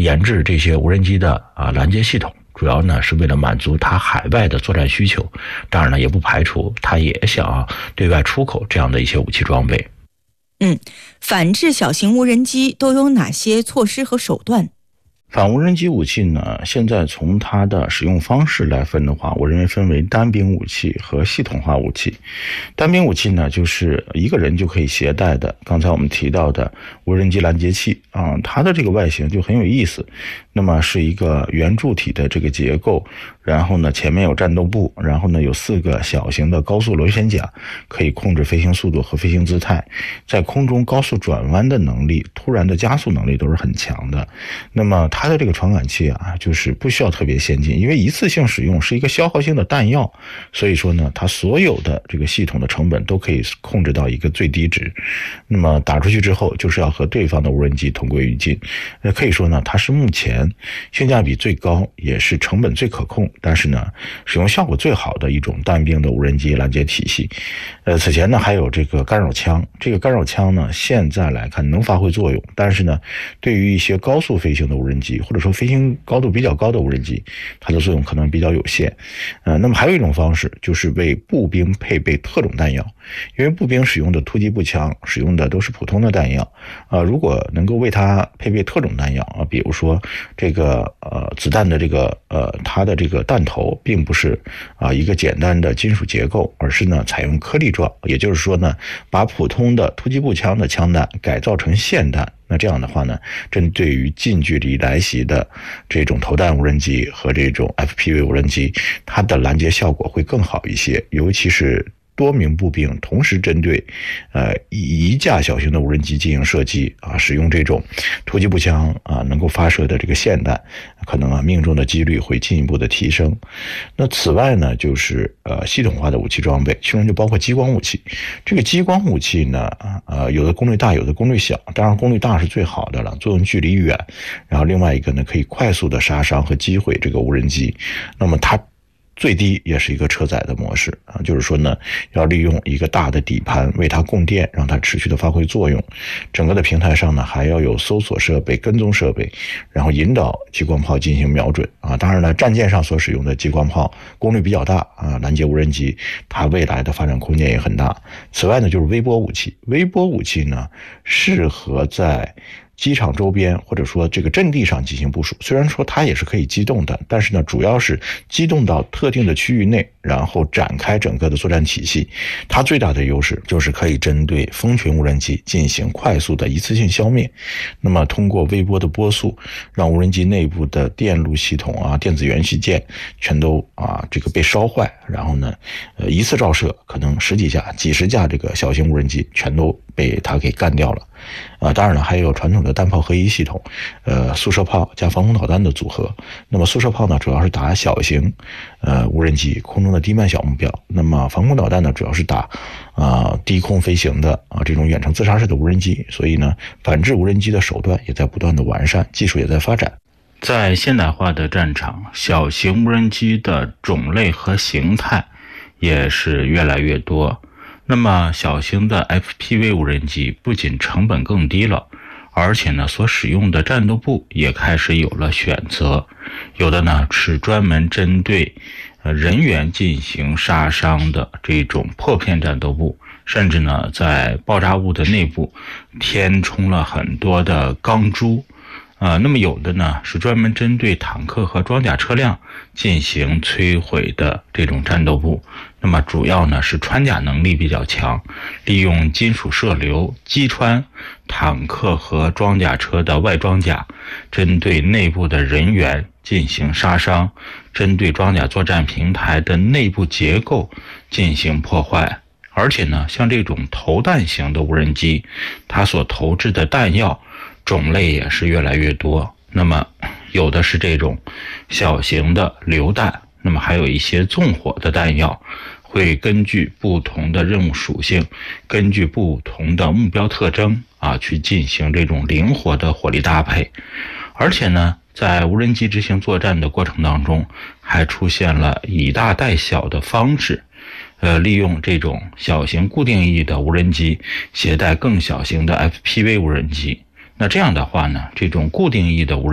研制这些无人机的拦截系统，主要呢是为了满足它海外的作战需求，当然呢也不排除它也想对外出口这样的一些武器装备。 反制小型无人机都有哪些措施和手段？ 反无人机武器呢，现在从它的使用方式来分的话，我认为分为单兵武器和系统化武器。单兵武器呢，就是一个人就可以携带的，刚才我们提到的无人机拦截器它的这个外形就很有意思。那么是一个圆柱体的这个结构，然后呢前面有战斗部，然后呢有4个小型的高速螺旋桨，可以控制飞行速度和飞行姿态，在空中高速转弯的能力、突然的加速能力都是很强的。那么它的这个传感器就是不需要特别先进，因为一次性使用是一个消耗性的弹药，所以说呢它所有的这个系统的成本都可以控制到一个最低值。那么打出去之后就是要和对方的无人机同归于尽。可以说呢它是目前性价比最高，也是成本最可控，但是呢使用效果最好的一种单兵的无人机拦截体系。此前呢还有这个干扰枪，这个干扰枪呢现在来看能发挥作用，但是呢对于一些高速飞行的无人机，或者说飞行高度比较高的无人机，它的作用可能比较有限。那么还有一种方式就是为步兵配备特种弹药，因为步兵使用的突击步枪使用的都是普通的弹药如果能够为它配备特种弹药比如说这个子弹的这个它的这个弹头并不是一个简单的金属结构，而是呢采用颗粒状，也就是说呢把普通的突击步枪的枪弹改造成霰弹。那这样的话呢，针对于近距离来袭的这种投弹无人机和这种 FPV 无人机，它的拦截效果会更好一些，尤其是多名步兵同时针对一架小型的无人机进行射击使用这种突击步枪能够发射的这个霰弹，可能命中的几率会进一步的提升。那此外呢就是系统化的武器装备，其中就包括激光武器。这个激光武器呢有的功率大，有的功率小，当然功率大是最好的了，作用距离远，然后另外一个呢可以快速的杀伤和击毁这个无人机。那么它最低也是一个车载的模式就是说呢要利用一个大的底盘为它供电，让它持续的发挥作用。整个的平台上呢还要有搜索设备、跟踪设备，然后引导激光炮进行瞄准当然了，战舰上所使用的激光炮功率比较大拦截无人机它未来的发展空间也很大。此外呢就是微波武器，微波武器呢适合在机场周边或者说这个阵地上进行部署，虽然说它也是可以机动的，但是呢主要是机动到特定的区域内，然后展开整个的作战体系。它最大的优势就是可以针对蜂群无人机进行快速的一次性消灭。那么通过微波的波速，让无人机内部的电路系统电子元器件全都这个被烧坏，然后呢一次照射可能10几架、几十架这个小型无人机全都被它给干掉了。当然了，还有传统的弹炮合一系统，速射炮加防空导弹的组合。那么速射炮呢，主要是打小型无人机空中的低慢小目标。那么防空导弹呢，主要是打低空飞行的这种远程自杀式的无人机。所以呢，反制无人机的手段也在不断的完善，技术也在发展。在现代化的战场，小型无人机的种类和形态也是越来越多。那么小型的 FPV 无人机不仅成本更低了，而且呢所使用的战斗部也开始有了选择，有的呢是专门针对人员进行杀伤的这种破片战斗部，甚至呢在爆炸物的内部填充了很多的钢珠。那么有的呢是专门针对坦克和装甲车辆进行摧毁的这种战斗部，那么主要呢是穿甲能力比较强，利用金属射流击穿坦克和装甲车的外装甲，针对内部的人员进行杀伤，针对装甲作战平台的内部结构进行破坏。而且呢像这种投弹型的无人机，它所投掷的弹药种类也是越来越多。那么有的是这种小型的榴弹，那么还有一些纵火的弹药，会根据不同的任务属性，根据不同的目标特征去进行这种灵活的火力搭配。而且呢在无人机执行作战的过程当中，还出现了以大带小的方式，利用这种小型固定翼的无人机携带更小型的 FPV 无人机。那这样的话呢，这种固定翼的无人机